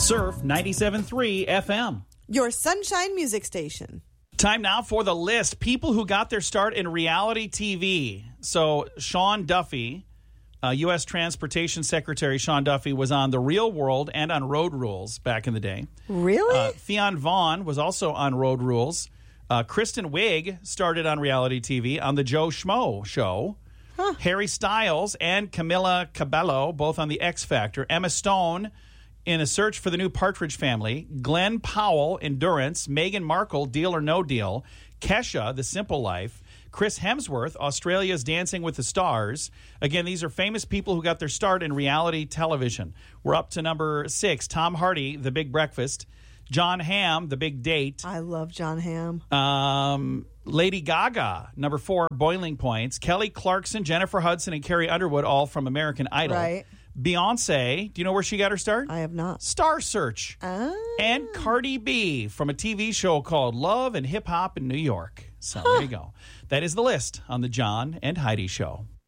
Surf 97.3 FM. Your Sunshine Music Station. Time now for the list. People who got their start in reality TV. So Sean Duffy, U.S. Transportation Secretary Sean Duffy, was on The Real World and on Road Rules back in the day. Really? Theon Vaughn was also on Road Rules. Kristen Wiig started on reality TV on The Joe Schmo Show. Huh. Harry Styles and Camila Cabello, both on The X Factor. Emma Stone in A Search for the New Partridge Family. Glenn Powell, Endurance. Meghan Markle, Deal or No Deal. Kesha, The Simple Life. Chris Hemsworth, Australia's Dancing with the Stars. Again, these are famous people who got their start in reality television. We're up to number 6. Tom Hardy, The Big Breakfast. John Hamm, The Big Date. I love John Hamm. Lady Gaga, number 4, Boiling Points. Kelly Clarkson, Jennifer Hudson, and Carrie Underwood, all from American Idol. Right. Beyonce, do you know where she got her start? I have not. Star Search. And Cardi B from a TV show called Love and Hip Hop in New York. So there you go. That is the list on the John and Heidi Show.